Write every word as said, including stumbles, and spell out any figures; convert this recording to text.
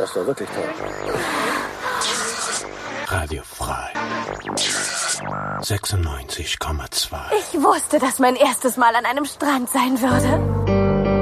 Das war wirklich toll. Radio frei. sechsundneunzig Komma zwei. Ich wusste, dass mein erstes Mal an einem Strand sein würde.